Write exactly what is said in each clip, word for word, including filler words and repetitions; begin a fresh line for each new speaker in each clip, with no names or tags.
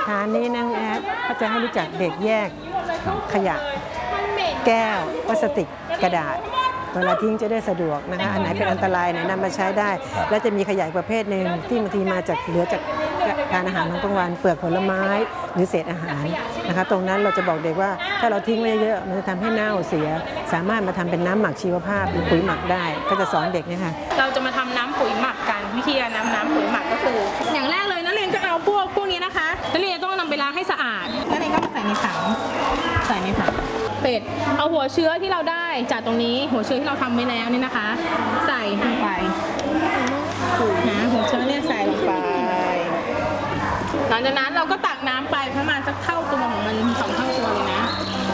ฐานนี้นางแอดเขาจะให้รู้จักเด็กแยกขยะแก้วพลาสติกกระดาษเวลาทิ้งจะได้สะดวกนะคะอันไหนเป็นอันตรายไหนนำมาใช้ได้และจะมีขยะประเภทหนึ่งที่บางทีมาจากเหลือจากการอาหารของกลางวันเปลือกผลไม้หรือเศษอาหารนะคะตรงนั้นเราจะบอกเด็กว่าถ้าเราทิ้งไว้เยอะมันจะทำให้เน่าเสียสามารถมาทำเป็นน้ำหมักชีวภาพหรือปุ๋ยหมักได้ก็จะสอนเด็กเนี่ยค่ะ
เราจะมาทำน้ำปุ๋ยหมักกันวิธีการนำน้ำปุ๋ยหมักก็คืออย่างแรกเลยนักเรียนก็เอาพวกพวกนี้นะคะนักเรียนต้องนำไปล้างให้สะอาดนักเรียนก็มาใส่ในถังใส่ในถังเป็ดเอาหัวเชื้อที่เราได้จากตรงนี้หัวเชื้อที่เราทำไว้แล้วนี่นะคะ ใส่ลงไปนะหัวเชื้อเนี่ยใส่ลงไปหลังจากนั้นเราก็ตักน้ำไปประมาณสักเท่าตัวของมันสองเท่าตัวเลยนะ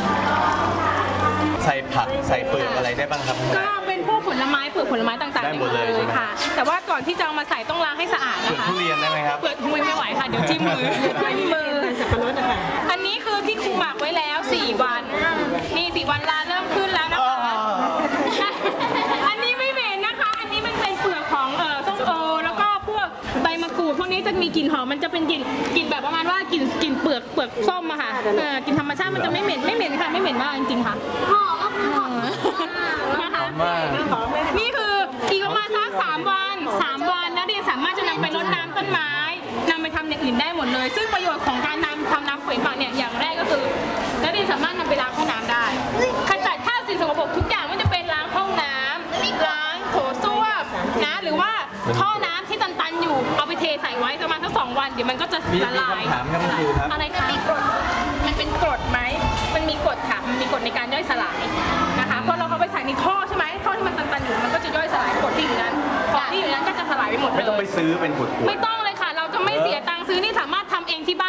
ใส่ผักใส่เปลือกอะไรได้บ้างครับ
ก็เป็นพวกผลไม้เปลือกผลไม้ต่างๆได้หมดเลยค่ะแต่ว่าก่อนที่จะเอามาใส่ต้องล้างให้สะอาดนะคะ
เปลือกทุเรียนได้ไหมครับ
เปลือกทุเรียนไม่ไหวค่ะเดี๋ยวจิ้มมือจิ้มมือ
สับปะรดนะคะ
อันนี้คือที่ครูหมักไว้แล้วสี่วันนี่สี่วันลาเริ่มขึ้นแล้วนะคะอันนี้ไม่เหม็นนะคะอันนี้มันเป็นเปลือกของเอ่อส้มโอแล้วก็พวกใบมะกรูดพวกนี้จะมีกลิ่นหอมมันจะเป็นกลิ่นกลิ่นแบบประมาณว่ากลิ่นกลิ่นเปลือกเปลือกส้มอะค่ะเออกลิ่นธรรมชาติมันจะไม่เหม็นไม่เหม็นค่ะไม่เหม็นมากจริงๆค่ะหอมหอมนะคะนี่คืออีกประมาณสักสามวันสามวันนักเรียนสามารถจะนำไปรดน้ำต้นไม้นำไปทำอย่างอื่นได้หมดเลยซึ่งประโยชน์ของการนำทำน้ำปุ๋ยหมักเนี่ยอย่างแรกก็คือนักเรียนสามารถนำไปล้างห้องน้ำได้ขจัดคราบสิ่งสกปรกทุกอย่างไม่ว่าจะเป็นล้างห้องน้ำล้างโถส้วมนะหรือว่าท่อน้ำที่ตันๆอยู่เอาไปเทใส่ไว้ประมาณสักสองวันเดี๋ยวมันก็จะละลาย
มีคำถามครับคุณครูครับ
อะไรคะมันเป็นกรดไหมมันมีกรดค่ะมันมีกรดในการย่อยสลายนะคะพอเราเอาไปใส่ในท่อใช่ไหมท่อที่มันตันๆอยู่มันก็จะย่อยสลายกรดที่อยู่นั้นของที่อยู่นั้นก็จะสลายไปหมดเลย
ไม่ต้องไปซื้อเป็นขวด
ไม่ต้องเลยค่ะเราจะไม่เสียตังค์ซื้อนี่สามารถทำเองที่บ้าน